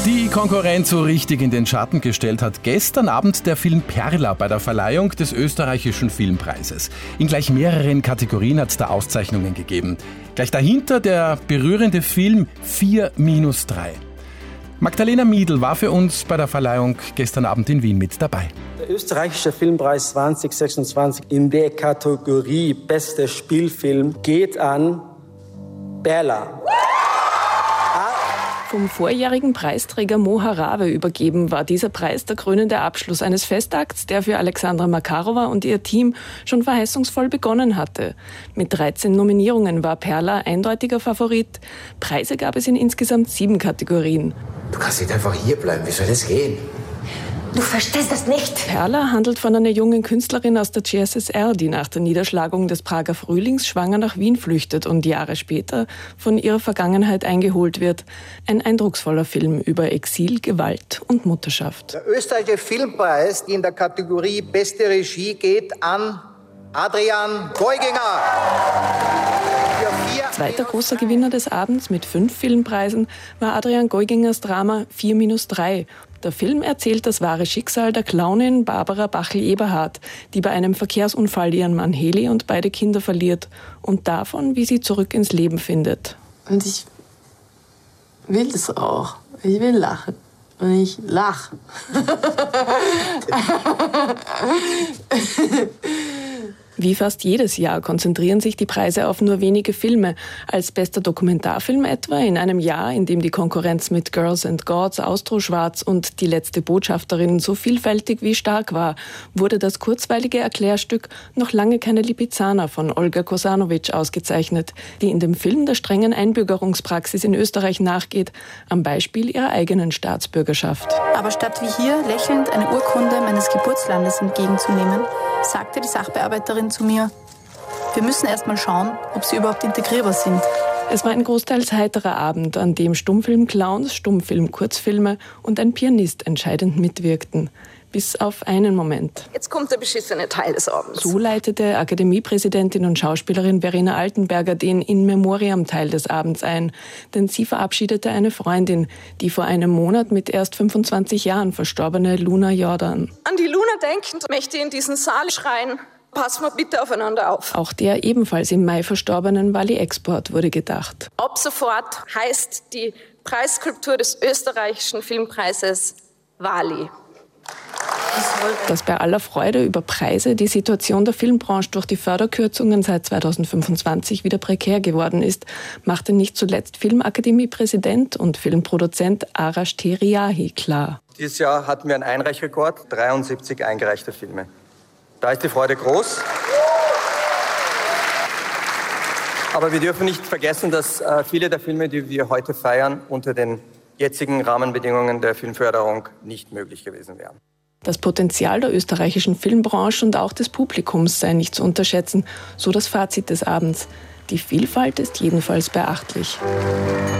Die Konkurrenz so richtig in den Schatten gestellt hat gestern Abend der Film Perla bei der Verleihung des österreichischen Filmpreises. In gleich mehreren Kategorien hat es da Auszeichnungen gegeben. Gleich dahinter der berührende Film 4-3. Magdalena Miedl war für uns bei der Verleihung gestern Abend in Wien mit dabei. Der österreichische Filmpreis 2026 in der Kategorie Bester Spielfilm geht an Perla. Vom vorjährigen Preisträger Mo Harave übergeben war dieser Preis der krönende Abschluss eines Festakts, der für Alexandra Makarova und ihr Team schon verheißungsvoll begonnen hatte. Mit 13 Nominierungen war Perla eindeutiger Favorit. Preise gab es in insgesamt 7 Kategorien. Du kannst nicht einfach hier bleiben. Wie soll das gehen? Du verstehst das nicht. Perla handelt von einer jungen Künstlerin aus der CSSR, die nach der Niederschlagung des Prager Frühlings schwanger nach Wien flüchtet und Jahre später von ihrer Vergangenheit eingeholt wird. Ein eindrucksvoller Film über Exil, Gewalt und Mutterschaft. Der österreichische Filmpreis in der Kategorie Beste Regie geht an Adrian Geuginger. Zweiter großer Gewinner des Abends mit 5 Filmpreisen war Adrian Geugingers Drama 4-3. Der Film erzählt das wahre Schicksal der Clownin Barbara Bachl-Eberhardt, die bei einem Verkehrsunfall ihren Mann Heli und beide Kinder verliert und davon, wie sie zurück ins Leben findet. Und ich will das auch. Ich will lachen. Und ich lache. Wie fast jedes Jahr konzentrieren sich die Preise auf nur wenige Filme. Als bester Dokumentarfilm etwa in einem Jahr, in dem die Konkurrenz mit Girls and Gods, Austroschwarz und Die letzte Botschafterin so vielfältig wie stark war, wurde das kurzweilige Erklärstück Noch lange keine Lipizzaner von Olga Kosanovic ausgezeichnet, die in dem Film der strengen Einbürgerungspraxis in Österreich nachgeht, am Beispiel ihrer eigenen Staatsbürgerschaft. Aber statt wie hier lächelnd eine Urkunde meines Geburtslandes entgegenzunehmen, sagte die Sachbearbeiterin zu mir, wir müssen erst mal schauen, ob sie überhaupt integrierbar sind. Es war ein großteils heiterer Abend, an dem Stummfilm-Clowns, Stummfilm-Kurzfilme und ein Pianist entscheidend mitwirkten. Bis auf einen Moment. Jetzt kommt der beschissene Teil des Abends. So leitete Akademiepräsidentin und Schauspielerin Verena Altenberger den In-Memoriam-Teil des Abends ein. Denn sie verabschiedete eine Freundin, die vor einem Monat mit erst 25 Jahren verstorbene Luna Jordan. An die Luna denkend möchte ich in diesen Saal schreien, passen wir bitte aufeinander auf. Auch der ebenfalls im Mai verstorbenen Wally Export wurde gedacht. Ab sofort heißt die Preisskulptur des österreichischen Filmpreises Wally. Dass bei aller Freude über Preise die Situation der Filmbranche durch die Förderkürzungen seit 2025 wieder prekär geworden ist, machte nicht zuletzt Filmakademie-Präsident und Filmproduzent Arash Teriyahi klar. Dieses Jahr hatten wir einen Einreichrekord, 73 eingereichte Filme. Da ist die Freude groß. Aber wir dürfen nicht vergessen, dass viele der Filme, die wir heute feiern, unter den jetzigen Rahmenbedingungen der Filmförderung nicht möglich gewesen wären. Das Potenzial der österreichischen Filmbranche und auch des Publikums sei nicht zu unterschätzen, so das Fazit des Abends. Die Vielfalt ist jedenfalls beachtlich.